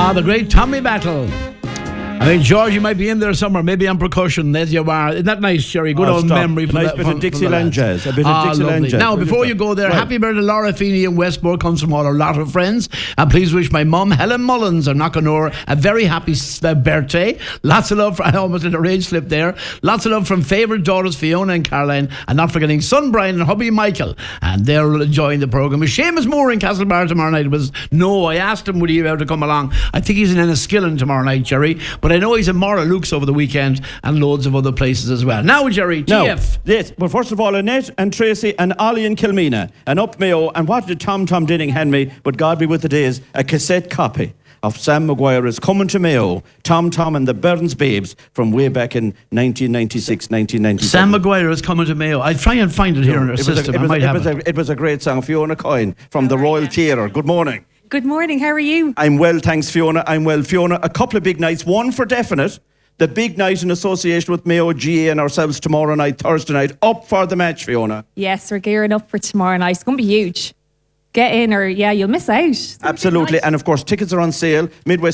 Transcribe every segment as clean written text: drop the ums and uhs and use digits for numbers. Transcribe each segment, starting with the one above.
The great Tommy Battle. I think, George, you might be in there somewhere, maybe on percussion. There you are. Isn't that nice, Jerry? Good old memory. Nice bit of Dixieland jazz. A bit of Dixieland jazz. Now, before you go there, happy birthday, Laura Feeney in Westport. Comes from all our lot of friends. And please wish my mum, Helen Mullins, of Knockanore, a very happy birthday. Lots of love. I almost did a rage slip there. Lots of love from favourite daughters, Fiona and Caroline. And not forgetting son Brian and hubby Michael. And they're enjoying the programme. Seamus Moore in Castlebar tomorrow night. I asked him would he be able to come along. I think he's in Enniskillen tomorrow night, Jerry. But I know he's in Moral Luke's over the weekend and loads of other places as well. Now, Jerry, TF. Yes, but first of all, Annette and Tracy and Ollie and Kilmina and up Mayo. And what did Tom Dinning hand me? But God be with it is a cassette copy of Sam Maguire is Coming to Mayo, Tom and the Burns Babes from way back in 1996, 1997. Sam Maguire is Coming to Mayo. I'll try and find it here in our system. It was a great song. Fiona Coyne from the Royal Theatre. Good morning. Good morning, how are you? I'm well, thanks, Fiona. I'm well. Fiona, a couple of big nights. One for definite. The big night in association with Mayo GA and ourselves tomorrow night, Thursday night. Up for the match, Fiona. Yes, we're gearing up for tomorrow night. It's going to be huge. Get in or, you'll miss out. Absolutely. And of course, tickets are on sale.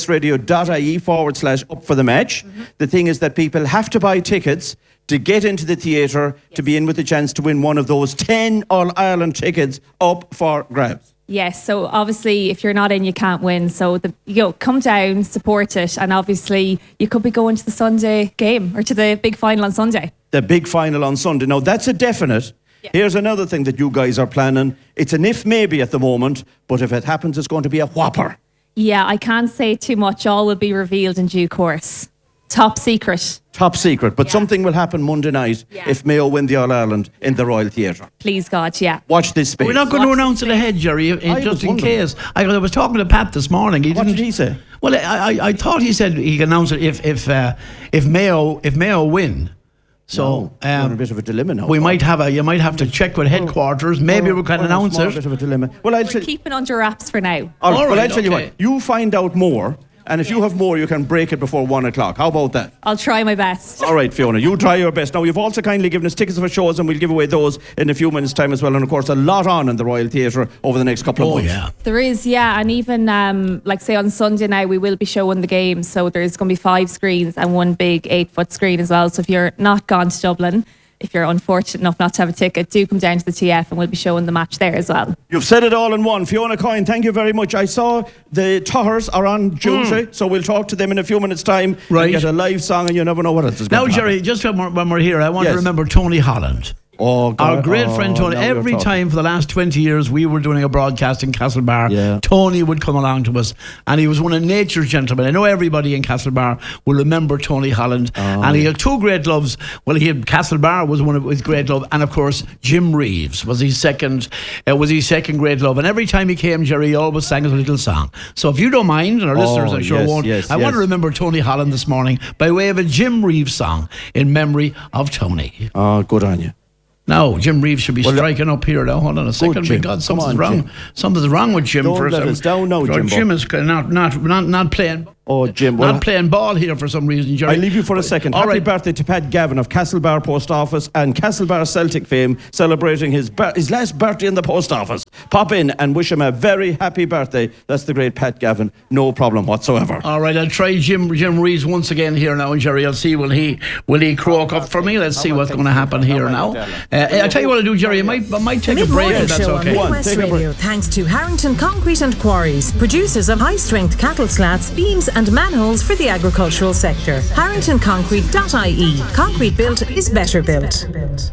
MidwestRadio.ie/up for the match. Mm-hmm. The thing is that people have to buy tickets to get into the theatre, to be in with a chance to win one of those 10 All-Ireland tickets up for grabs. Yes, so obviously if you're not in, you can't win. So come down, support it, and obviously you could be going to the Sunday game or to the big final on Sunday. The big final on Sunday. Now that's a definite. Yeah. Here's another thing that you guys are planning. It's an if maybe at the moment, but if it happens, it's going to be a whopper. Yeah, I can't say too much. All will be revealed in due course. Top secret. Top secret, but something will happen Monday night if Mayo win the All-Ireland in the Royal Theatre. Please, God, yeah. Watch this space. We're not going to announce it ahead, Jerry, just in case. I was talking to Pat this morning. What did he say? Well, I thought he said he can announce it if Mayo win. So we're in a bit of a dilemma now. You might have to check with headquarters. Maybe we can announce it. Bit of a dilemma. Well, we're keeping under wraps for now. All right, I'll tell you what. You find out more. And if you have more, you can break it before 1 o'clock. How about that? I'll try my best. All right, Fiona, you try your best. Now, you've also kindly given us tickets for shows, and we'll give away those in a few minutes' time as well. And, of course, a lot on in the Royal Theatre over the next couple of months. Yeah. There is, and even, say on Sunday now, we will be showing the game. So there's going to be 5 screens and one big 8-foot screen as well. So if you're not gone to Dublin, if you're unfortunate enough not to have a ticket, do come down to the TF and we'll be showing the match there as well. You've said it all in one. Fiona Coyne, thank you very much. I saw the Tohers are on Tuesday, so we'll talk to them in a few minutes' time. Right. Get a live song and you never know what else is going to happen. Now, Jerry, just when we're here, I want to remember Tony Holland. Oh, God. Our great friend Tony. Every time for the last 20 years we were doing a broadcast in Castlebar, Tony would come along to us, and he was one of nature's gentlemen. I know everybody in Castlebar will remember Tony Holland, and he had 2 great loves. Well, Castlebar was one of his great love, and of course Jim Reeves was his second great love. And every time he came, Jerry, he always sang us a little song. So if you don't mind, and our listeners I'm sure won't, I want to remember Tony Holland this morning by way of a Jim Reeves song in memory of Tony. Oh, good on you. No, Jim Reeves should be striking up here now. Hold on a second. Jim. God, something's wrong. Jim. Something's wrong with Jim. Don't let us down now, Jim. Jim is not playing. Oh, Jim. Not playing ball here for some reason, Jerry. I'll leave you for a second. Happy birthday to Pat Gavin of Castlebar Post Office and Castlebar Celtic fame, celebrating his last birthday in the post office. Pop in and wish him a very happy birthday. That's the great Pat Gavin. No problem whatsoever. All right, I'll try Jim Reeves once again here now, Jerry. I'll see will he croak up for me. Let's see what's going to happen here now. I'll tell you what I'll do, Jerry. I might take a break if that's okay. Midwest Radio, thanks to Harrington Concrete and Quarries, producers of high-strength cattle slats, beams and manholes for the agricultural sector. HarringtonConcrete.ie. Concrete built is better built.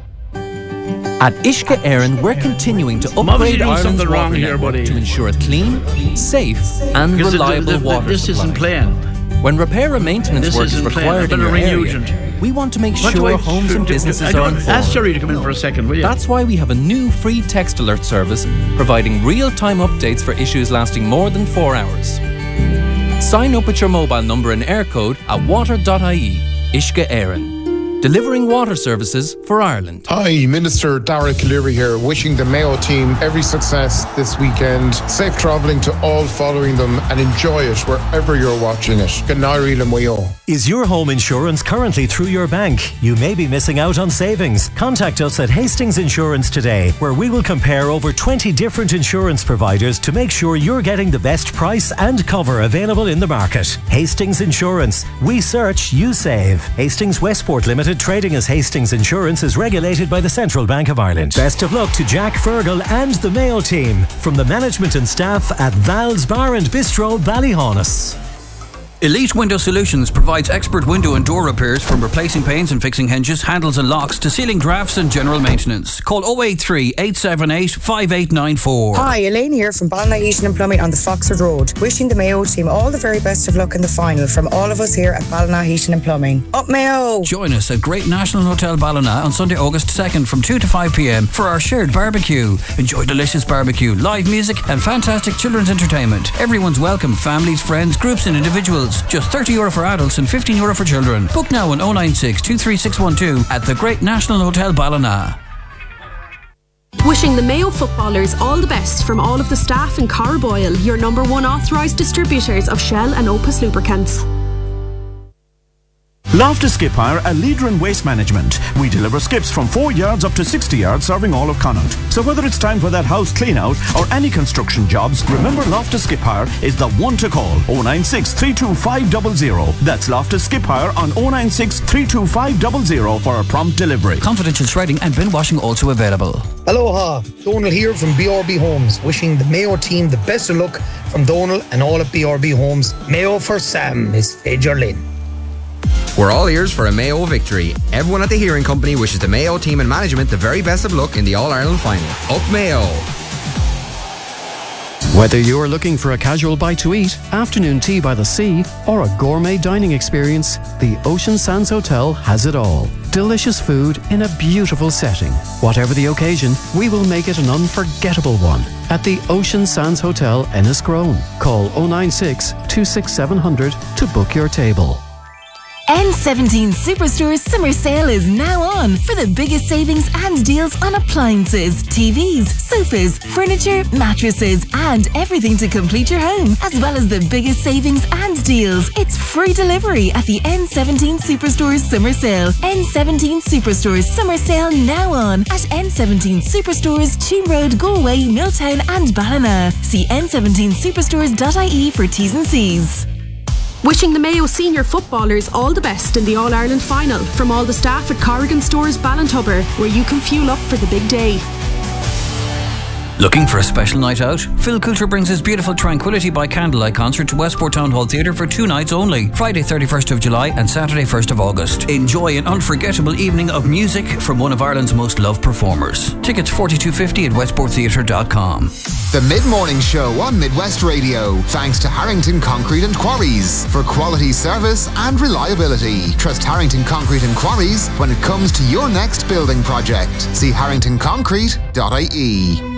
At Uisce Éireann, we're continuing to upgrade Ireland's water network to ensure a clean, safe and reliable water This supply. isn't playing. When repair and maintenance work is required in your area, we want to make sure homes and businesses are informed. Ask Jerry to come in for a second, will you? That's why we have a new free text alert service providing real-time updates for issues lasting more than 4 hours. Sign up with your mobile number and air code at water.ie. Uisce Éireann. delivering water services for Ireland. Hi, Minister Dara Cleary here, wishing the Mayo team every success this weekend. Safe travelling to all following them and enjoy it wherever you're watching it. Canary le Mayo. Is your home insurance currently through your bank? You may be missing out on savings. Contact us at Hastings Insurance today, where we will compare over 20 different insurance providers to make sure you're getting the best price and cover available in the market. Hastings Insurance. We search, you save. Hastings Westport Limited, trading as Hastings Insurance, is regulated by the Central Bank of Ireland. Best of luck to Jack Fergal and the Mayo team from the management and staff at Val's Bar and Bistro, Ballyhaunis. Elite Window Solutions provides expert window and door repairs, from replacing panes and fixing hinges, handles and locks to ceiling drafts and general maintenance. Call 083 878 5894. Hi, Elaine here from Ballina Heating and Plumbing on the Foxford Road. Wishing the Mayo team all the very best of luck in the final from all of us here at Ballina Heating and Plumbing. Up Mayo! Join us at Great National Hotel Ballina on Sunday, August 2nd from 2 to 5 p.m. for our shared barbecue. Enjoy delicious barbecue, live music and fantastic children's entertainment. Everyone's welcome, families, friends, groups and individuals. Just €30 for adults and €15 for children. Book now on 096 23612 at the Great National Hotel Ballina. Wishing the Mayo footballers all the best from all of the staff in Carboyle, your #1 authorised distributors of Shell and Opus lubricants. Loftus Skip Hire, a leader in waste management. We deliver skips from 4 yards up to 60 yards, serving all of Connaught. So whether it's time for that house clean out or any construction jobs, remember Loftus Skip Hire is the one to call. 096 325 00. That's Loftus Skip Hire on 096 325 00 for a prompt delivery. Confidential shredding and bin washing also available. Aloha, Donal here from BRB Homes, wishing the Mayo team the best of luck from Donal and all at BRB Homes. Mayo for Sam is Fager Lynn. We're all ears for a Mayo victory. Everyone at the Hearing Company wishes the Mayo team and management the very best of luck in the All-Ireland final. Up Mayo! Whether you're looking for a casual bite to eat, afternoon tea by the sea, or a gourmet dining experience, the Ocean Sands Hotel has it all. Delicious food in a beautiful setting. Whatever the occasion, we will make it an unforgettable one at the Ocean Sands Hotel, Enniscrone. Call 096 267 700 to book your table. N17 Superstore's summer sale is now on for the biggest savings and deals on appliances, TVs, sofas, furniture, mattresses, and everything to complete your home, as well as the biggest savings and deals. It's free delivery at the N17 Superstore's summer sale. N17 Superstore's summer sale now on at N17 Superstores, Toon Road, Galway, Milltown, and Ballina. See n17superstores.ie for T's and C's. Wishing the Mayo senior footballers all the best in the All-Ireland final from all the staff at Corrigan Stores Ballintubber, where you can fuel up for the big day. Looking for a special night out? Phil Coulter brings his beautiful Tranquility by Candlelight concert to Westport Town Hall Theatre for 2 nights only, Friday 31st of July and Saturday 1st of August. Enjoy an unforgettable evening of music from one of Ireland's most loved performers. Tickets $42.50 at westporttheatre.com. The Mid-Morning Show on Midwest Radio, thanks to Harrington Concrete and Quarries for quality service and reliability. Trust Harrington Concrete and Quarries when it comes to your next building project. See harringtonconcrete.ie.